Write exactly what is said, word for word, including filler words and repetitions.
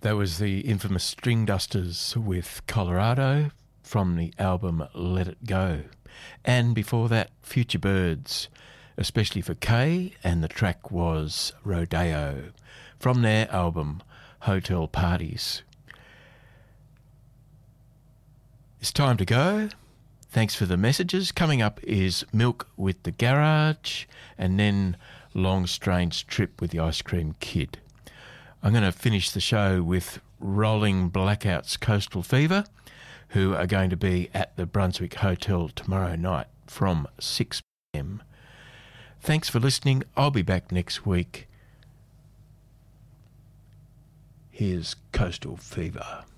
That was the infamous String Dusters with Colorado from the album Let It Go. And before that, Future Birds, especially for Kay, and the track was Rodeo from their album Hotel Parties. It's time to go. Thanks for the messages. Coming up is Milk with the Garage, and then Long Strange Trip with the Ice Cream Kid. I'm going to finish the show with Rolling Blackouts Coastal Fever, who are going to be at the Brunswick Hotel tomorrow night from six p.m. Thanks for listening. I'll be back next week. Here's Coastal Fever.